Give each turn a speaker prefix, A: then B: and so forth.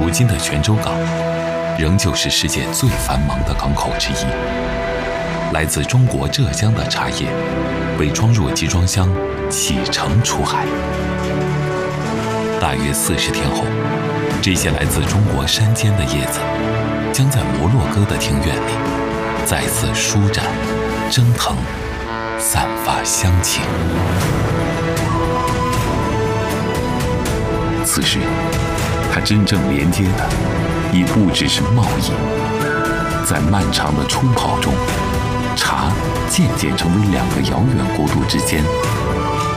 A: 如今的泉州港，仍旧是世界最繁忙的港口之一。来自中国浙江的茶叶被装入集装箱，启程出海。大约40天后，这些来自中国山间的叶子，将在摩洛哥的庭院里再次舒展、蒸腾、散发香气。此时，它真正连接的已不只是贸易。在漫长的冲跑中，茶渐渐成为2个遥远国度之间